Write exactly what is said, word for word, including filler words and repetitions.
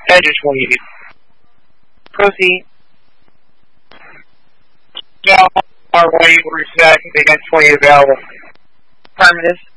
Edge twenty. Proceed. Our way, we're set. They got twenty available. Affirmative.